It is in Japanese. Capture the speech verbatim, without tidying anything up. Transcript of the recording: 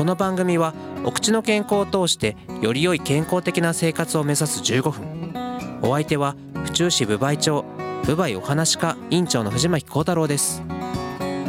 の番組はお口の健康を通してより良い健康的な生活を目指すじゅうごふん。お相手は府中市分梅町分梅お話家院長の藤巻幸太郎です。